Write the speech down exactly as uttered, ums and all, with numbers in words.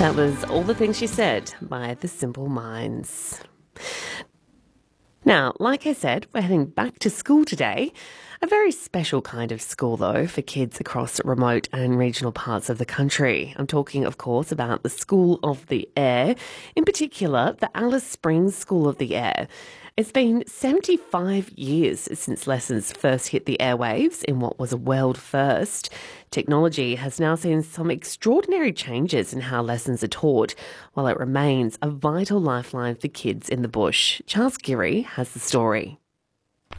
That was All the Things She Said by The Simple Minds. Now, like I said, we're heading back to school today. A very special kind of school, though, for kids across remote and regional parts of the country. I'm talking, of course, about the School of the Air, in particular, the Alice Springs School of the Air. It's been seventy-five years since lessons first hit the airwaves in what was a world first. Technology has now seen some extraordinary changes in how lessons are taught, while it remains a vital lifeline for kids in the bush. Charles Geary has the story.